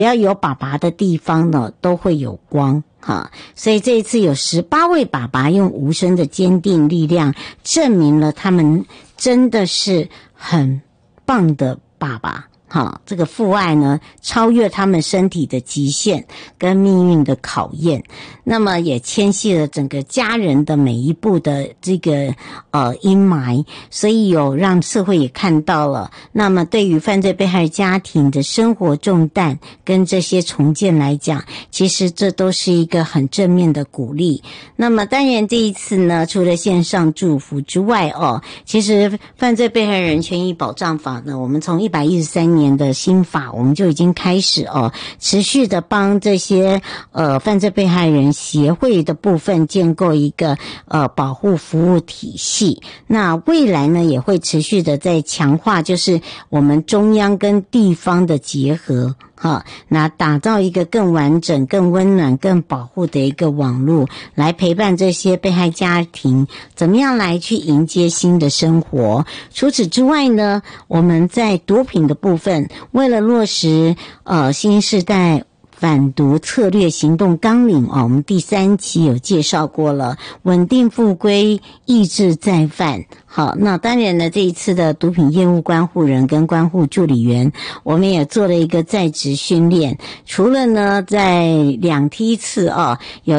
只要有爸爸的地方呢，都会有光。所以这一次有18位爸爸用无声的坚定力量，证明了他们真的是很棒的爸爸。这个父爱呢，超越他们身体的极限跟命运的考验，那么也牵系了整个家人的每一步的这个阴霾，所以有让社会也看到了。那么对于犯罪被害家庭的生活重担跟这些重建来讲，其实这都是一个很正面的鼓励。那么当然这一次呢，除了线上祝福之外其实犯罪被害人权益保障法呢，我们从113年的新法，我们就已经开始持续的帮这些犯罪被害人协会的部分建构一个保护服务体系。那未来呢，也会持续的在强化，就是我们中央跟地方的结合。那打造一个更完整、更温暖、更保护的一个网络，来陪伴这些被害家庭怎么样来去迎接新的生活。除此之外呢，我们在毒品的部分，为了落实新世代反毒策略行动纲领我们第3期有介绍过了，稳定复归，抑制再犯。好，那当然呢，这一次的毒品业务关护人跟关护助理员，我们也做了一个在职训练。除了呢，在2梯次有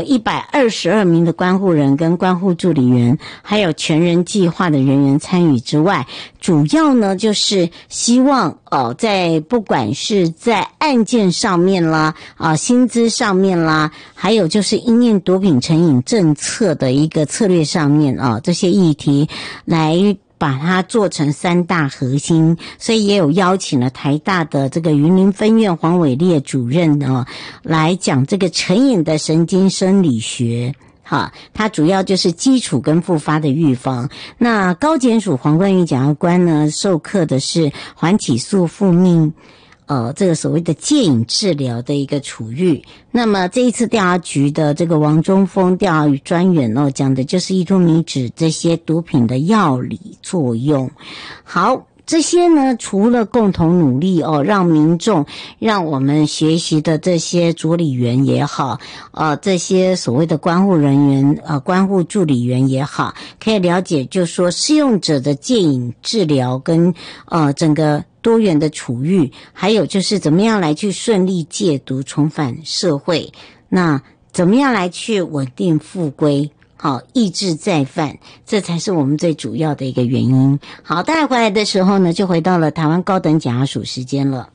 122名的关护人跟关护助理员，还有全人计划的人员参与之外，主要呢就是希望在不管是在案件上面啦薪资上面啦，还有就是因应毒品成瘾政策的一个策略上面这些议题来把它做成3大核心。所以也有邀请了台大的这个云林分院黄伟烈主任来讲这个成瘾的神经生理学。它主要就是基础跟复发的预防。那高检署黄冠玉检察官呢，授课的是缓起诉复命这个所谓的戒瘾治疗的一个处遇。那么这一次调查局的这个王中峰调查专员讲的就是依托米脂这些毒品的药理作用。好，这些呢，除了共同努力让民众，让我们学习的这些助理员也好，这些所谓的关护人员关护助理员也好，可以了解就是说适用者的戒瘾治疗跟整个多元的处遇，还有就是怎么样来去顺利戒毒重返社会，那怎么样来去稳定复归，抑制再犯，这才是我们最主要的一个原因。好，待会回来的时候呢，就回到了台湾高等检察署时间了。